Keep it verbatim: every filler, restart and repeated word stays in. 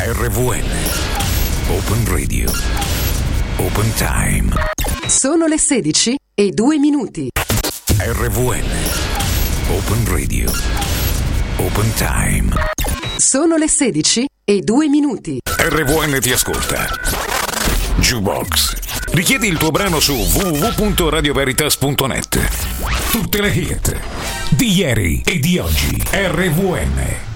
R V N Open Radio Open Time. Sono le sedici e due minuti. R V N Open Radio Open Time. Sono le sedici e due minuti. R V N ti ascolta. Jukebox. Richiedi il tuo brano su w w w punto radio veritas punto net. Tutte le hit di ieri e di oggi. R V N